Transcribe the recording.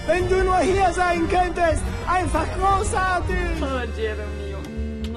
Wenn du nur hier sein könntest! Einfach großartig! Oh, Jeremy,